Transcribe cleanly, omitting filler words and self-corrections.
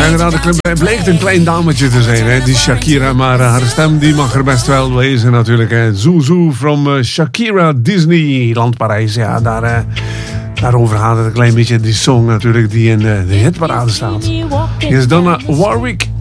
inderdaad, het bleek een klein dametje te zijn, hè, die Shakira. Maar haar stem die mag er best wel wezen natuurlijk. Hè. Zouzou from Shakira, Disneyland Parijs. Ja, daarover gaat het een klein beetje, die song natuurlijk die in de hitparade staat. Hier is Donna Warwick